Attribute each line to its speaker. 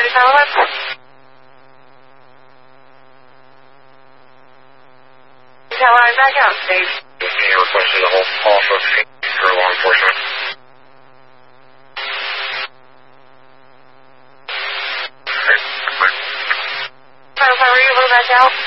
Speaker 1: 911. Line back out, Steve.
Speaker 2: Can you request the whole call for law enforcement?
Speaker 1: How are you? What about out?